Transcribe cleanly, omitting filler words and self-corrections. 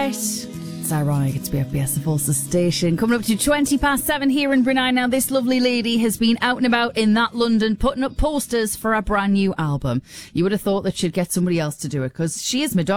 It's ironic, it's BFBS, the Fulsa station. Coming up to 7:20 here in Brunei. Now, this lovely lady has been out and about in that London putting up posters for a brand new album. You would have thought that she'd get somebody else to do it, because she is Madonna.